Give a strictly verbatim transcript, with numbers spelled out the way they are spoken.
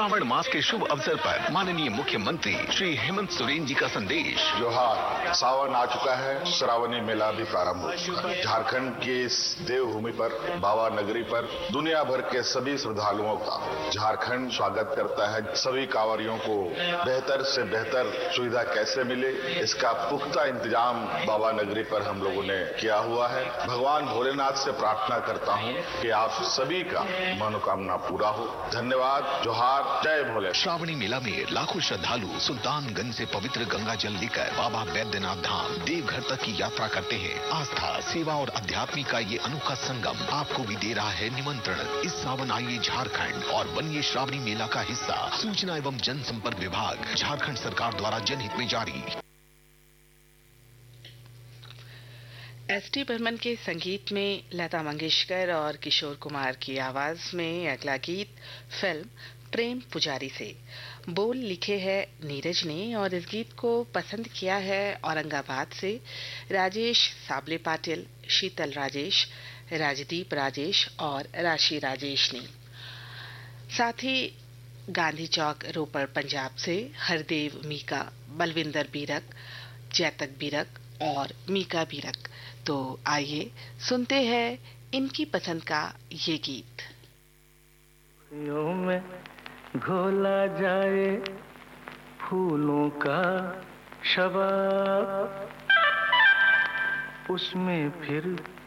श्रावण मास के शुभ अवसर पर माननीय मुख्यमंत्री श्री हेमंत सोरेन जी का संदेश। जोहार, सावन आ चुका है, श्रावणी मेला भी प्रारंभ हो चुका है। झारखंड की इस देवभूमि पर, बाबा नगरी पर दुनिया भर के सभी श्रद्धालुओं का झारखंड स्वागत करता है। सभी कांवरियों को बेहतर से बेहतर सुविधा कैसे मिले, इसका पुख्ता इंतजाम बाबा नगरी पर हम लोगों ने किया हुआ है। भगवान भोलेनाथ से प्रार्थना करता हूँ कि आप सभी का मनोकामना पूरा हो। धन्यवाद। जोहार, जय भोले। श्रावणी मेला में लाखों श्रद्धालु सुल्तानगंज से पवित्र गंगा जल लेकर बाबा बैद्यनाथ धाम देवघर तक की यात्रा करते हैं। आस्था, सेवा और अध्यात्म का ये अनोखा संगम आपको भी दे रहा है निमंत्रण। इस सावन आइए झारखंड और बनिए श्रावणी मेला का हिस्सा। सूचना एवं जनसंपर्क विभाग, झारखंड सरकार द्वारा जनहित में जारी। एस टी बर्मन के संगीत में लता मंगेशकर और किशोर कुमार की आवाज में अगला गीत फिल्म प्रेम पुजारी से। बोल लिखे हैं नीरज ने और इस गीत को पसंद किया है औरंगाबाद से राजेश साबले पाटिल, शीतल राजेश, राजदीप राजेश और राशि राजेश ने। साथ ही गांधी चौक रोपड़ पंजाब से हरदेव मीका, बलविंदर बीरक, जैतक बीरक और मीका बीरक। तो आइए सुनते हैं इनकी पसंद का ये गीत। खुशियों में घोला जाए फूलों का शबाब, उसमें फिर